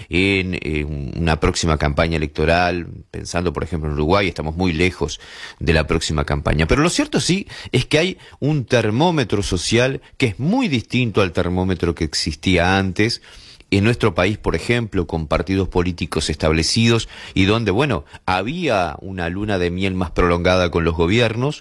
en una próxima campaña electoral, pensando por ejemplo en Uruguay, estamos muy lejos de la próxima campaña. Pero lo cierto sí es que hay un termómetro social que es muy distinto al termómetro que existía antes en nuestro país, por ejemplo, con partidos políticos establecidos y donde, bueno, había una luna de miel más prolongada con los gobiernos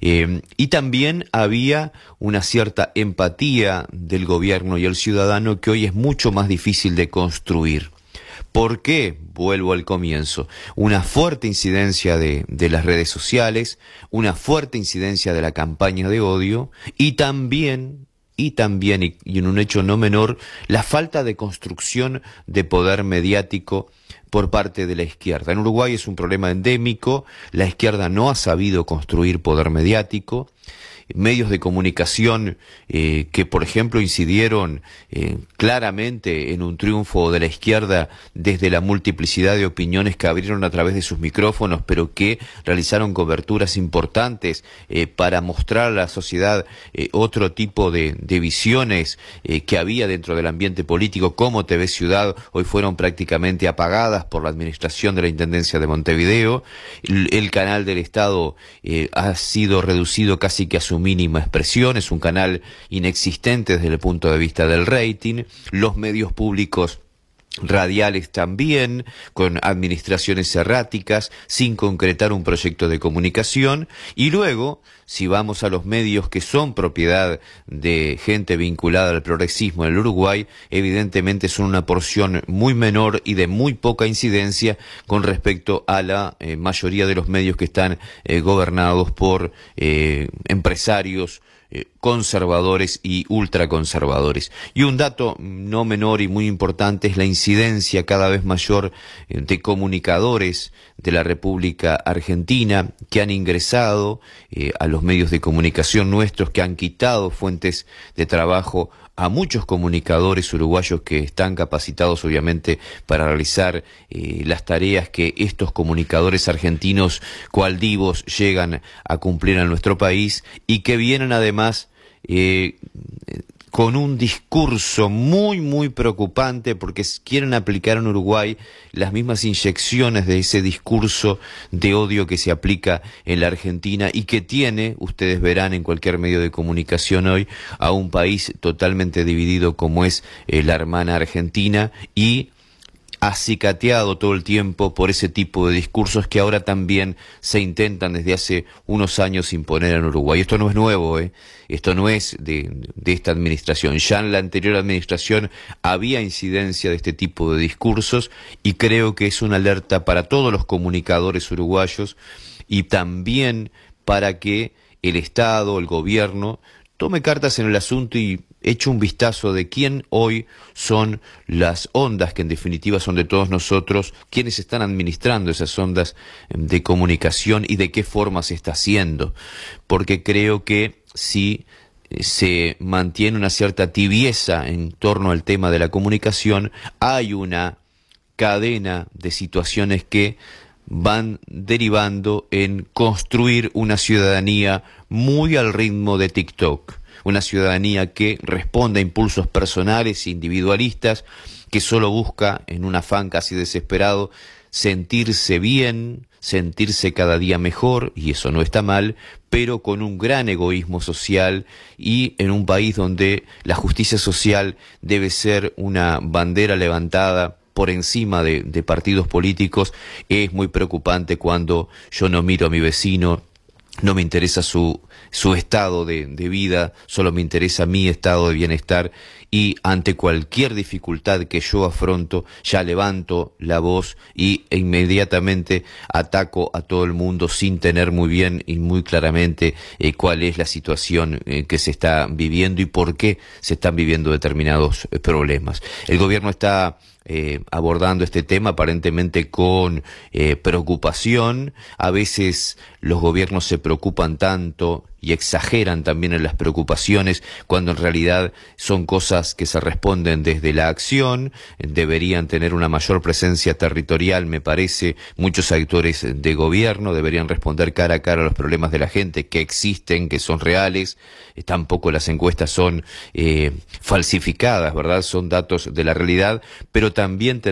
y también había una cierta empatía del gobierno y el ciudadano que hoy es mucho más difícil de construir. ¿Por qué? Vuelvo al comienzo. Una fuerte incidencia de las redes sociales, una fuerte incidencia de la campaña de odio y también, y en un hecho no menor, la falta de construcción de poder mediático por parte de la izquierda. En Uruguay es un problema endémico, la izquierda no ha sabido construir poder mediático, medios de comunicación que, por ejemplo, incidieron claramente en un triunfo de la izquierda desde la multiplicidad de opiniones que abrieron a través de sus micrófonos, pero que realizaron coberturas importantes para mostrar a la sociedad otro tipo de visiones que había dentro del ambiente político, como TV Ciudad, hoy fueron prácticamente apagadas por la administración de la Intendencia de Montevideo. El canal del Estado ha sido reducido casi que a su mínima expresión, es un canal inexistente desde el punto de vista del rating, los medios públicos radiales también, con administraciones erráticas, sin concretar un proyecto de comunicación, y luego, si vamos a los medios que son propiedad de gente vinculada al progresismo en el Uruguay, evidentemente son una porción muy menor y de muy poca incidencia con respecto a la mayoría de los medios que están gobernados por empresarios conservadores y ultraconservadores. Y un dato no menor y muy importante es la incidencia cada vez mayor de comunicadores de la República Argentina que han ingresado a los medios de comunicación nuestros, que han quitado fuentes de trabajo a muchos comunicadores uruguayos que están capacitados obviamente para realizar las tareas que estos comunicadores argentinos coaldivos llegan a cumplir en nuestro país y que vienen además con un discurso muy preocupante porque quieren aplicar en Uruguay las mismas inyecciones de ese discurso de odio que se aplica en la Argentina y que tiene, ustedes verán en cualquier medio de comunicación hoy, a un país totalmente dividido como es la hermana Argentina y acicateado todo el tiempo por ese tipo de discursos que ahora también se intentan desde hace unos años imponer en Uruguay. Esto no es nuevo, esto no es de esta administración. Ya en la anterior administración había incidencia de este tipo de discursos y creo que es una alerta para todos los comunicadores uruguayos y también para que el Estado, el gobierno, tome cartas en el asunto y eche un vistazo de quién hoy son las ondas, que en definitiva son de todos nosotros, quienes están administrando esas ondas de comunicación y de qué forma se está haciendo. Porque creo que si se mantiene una cierta tibieza en torno al tema de la comunicación, hay una cadena de situaciones que van derivando en construir una ciudadanía muy al ritmo de TikTok, una ciudadanía que responde a impulsos personales e individualistas, que solo busca, en un afán casi desesperado, sentirse bien, sentirse cada día mejor, y eso no está mal, pero con un gran egoísmo social y en un país donde la justicia social debe ser una bandera levantada por encima de partidos políticos. Es muy preocupante cuando yo no miro a mi vecino, no me interesa su estado de vida, solo me interesa mi estado de bienestar y ante cualquier dificultad que yo afronto ya levanto la voz y inmediatamente ataco a todo el mundo sin tener muy bien y muy claramente cuál es la situación que se está viviendo y por qué se están viviendo determinados problemas. El gobierno está abordando este tema aparentemente con preocupación. A veces los gobiernos se preocupan tanto y exageran también en las preocupaciones cuando en realidad son cosas que se responden desde la acción. Deberían tener una mayor presencia territorial, me parece. Muchos actores de gobierno deberían responder cara a cara a los problemas de la gente que existen, que son reales. Tampoco las encuestas son falsificadas, ¿verdad? Son datos de la realidad, pero también